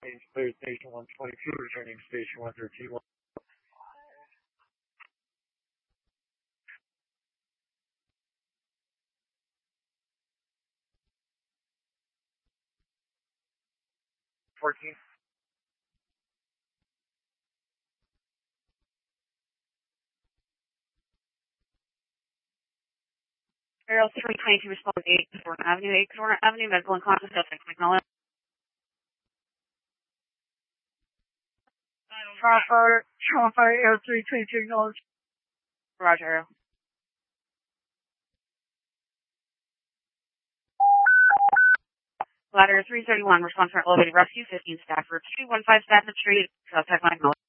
Clear station 122, returning station 113. 14. Aerial 322 response 8 Gordon Avenue, medical unconscious, suspect acknowledged. Fire, Air 322 acknowledged. Roger, Aerial. Ladder 331, response for elevated rescue, 15 Stafford, 215 Stafford Street, suspect acknowledged.